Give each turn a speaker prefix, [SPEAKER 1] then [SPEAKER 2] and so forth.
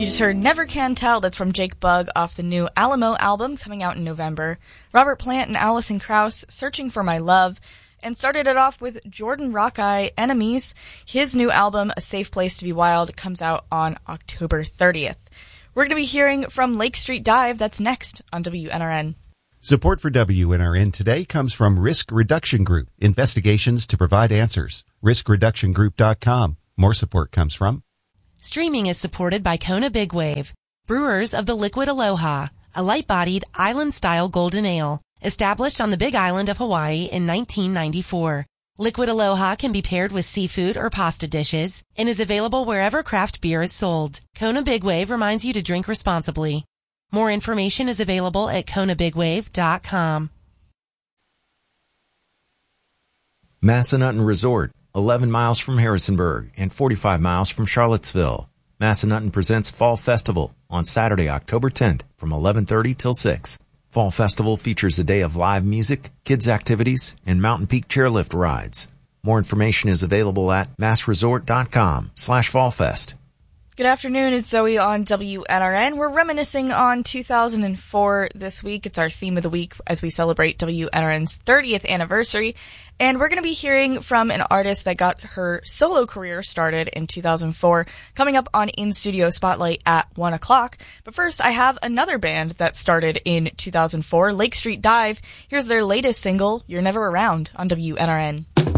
[SPEAKER 1] You just heard Never Can Tell. That's from Jake Bugg off the new Alamo album coming out in November. Robert Plant and Alison Krauss, Searching for My Love. And started it off with Jordan Rockeye, Enemies. His new album, A Safe Place to Be Wild, comes out on October 30th. We're going to be hearing from Lake Street Dive. That's next on WNRN.
[SPEAKER 2] Support for WNRN today comes from Risk Reduction Group, investigations to provide answers. RiskReductionGroup.com. More support comes from.
[SPEAKER 3] Streaming is supported by Kona Big Wave, brewers of the Liquid Aloha, a light-bodied, island-style golden ale, established on the Big Island of Hawaii in 1994. Liquid Aloha can be paired with seafood or pasta dishes and is available wherever craft beer is sold. Kona Big Wave reminds you to drink responsibly. More information is available at KonaBigWave.com.
[SPEAKER 4] Massanutten Resort, 11 miles from Harrisonburg and 45 miles from Charlottesville. Massanutten presents Fall Festival on Saturday, October 10th from 11:30 till 6. Fall Festival features a day of live music, kids activities, and Mountain Peak chairlift rides. More information is available at massresort.com/fallfest.
[SPEAKER 1] Good afternoon, it's Zoe on WNRN. We're reminiscing on 2004 this week. It's our theme of the week as we celebrate WNRN's 30th anniversary. And we're going to be hearing from an artist that got her solo career started in 2004, coming up on In Studio Spotlight at 1 o'clock. But first, I have another band that started in 2004, Lake Street Dive. Here's their latest single, You're Never Around, on WNRN.